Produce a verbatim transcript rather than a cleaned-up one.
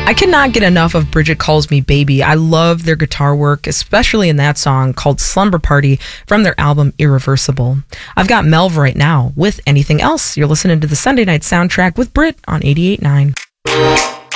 I cannot get enough of Bridget Calls Me Baby. I love their guitar work, especially in that song called Slumber Party from their album Irreversible. I've got Melv right now with Anything Else. You're listening to the Sunday Night Soundtrack with Brit on eighty-eight point nine.